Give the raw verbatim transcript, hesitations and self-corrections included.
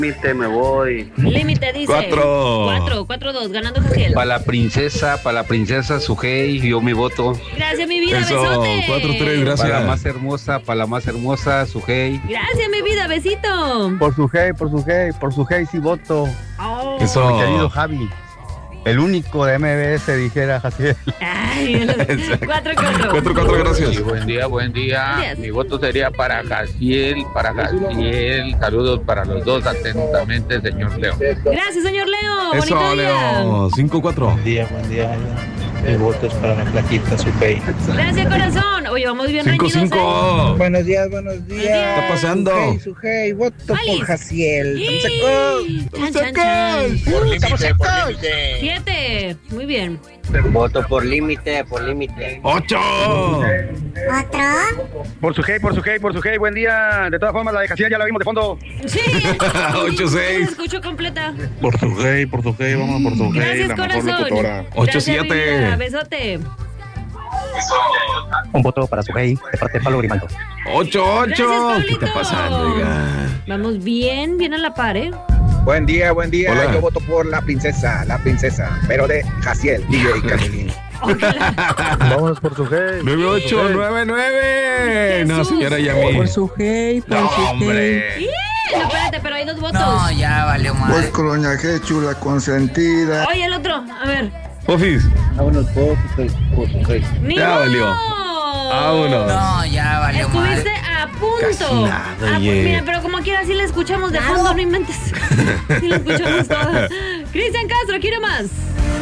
Límite, me voy. Límite, dice. Cuatro. Cuatro, cuatro, dos, ganando Jaciel. Para la princesa, para la princesa Sujei, yo mi voto. Gracias, mi vida, Eso, besote. cuatro, tres, gracias. Para la más hermosa, para la más hermosa, Sujei. Gracias, mi vida, besito. Por su hey, por su hey, por su hey, sí voto. Oh. Eso. Mi querido Javi. El único de M B S, dijera Jaciel. Ay, cuatro, cuatro. Cuatro, cuatro, gracias. Sí, buen día, buen día. Días. Mi voto sería para Jaciel, para Jaciel. Saludos para los dos, atentamente, señor Leo. Gracias, señor Leo. Eso, Bonito día. Leo. Cinco, cuatro. Buen día, buen día. Mi voto es para la flaquita Supey. Gracias, corazón. Oye, vamos bien Cinco, reñidos, cinco. Buenos días, buenos días. ¿Qué está pasando? Sujei, Sujei, voto Alice. por Jaciel. ¿eh? Estamos secos. Chan, chan, chan. Por límite, por secos. límite. Siete. Muy bien. Voto por límite, por límite. Ocho. Por su hey, por su hey, por su hey, buen día. De todas formas, la de Jaciel ya la vimos de fondo. Sí. Ocho, seis. Se escuchó completa. Por su gay, por su gay, vamos por su gay, Gracias, la mejor corazón. locutora. Ocho, Gracias, mi siete. vida. Besote. Un voto para su hey, de parte de Pablo Grimaldo. Ocho, ocho. Gracias, ¿Qué está Pablito. pasando, oiga? Vamos bien, bien a la par, ¿eh? Buen día, buen día. Hola. Yo voto por la princesa, la princesa, pero de Jaciel, D J Carmelín. Vámonos por su hey. Nueve, ocho, nueve, nueve. No, Jesús. señora Yami. Por su hey, por No, su hey. hombre. ¡Ih! No, espérate, pero hay dos votos. No, ya valió Pues mal. Colonia, qué chula consentida. Oye, el otro. A ver. Office. Vámonos por su hey. ¡Ni Ya modo! valió. Vámonos. No, ya valió mal. Estuviste a punto. Casi nada, Ah, oye. mira, pero como quiera, sí la escuchamos de fondo, no inventes. Sí la escuchamos toda. Cristian Castro, quiero más.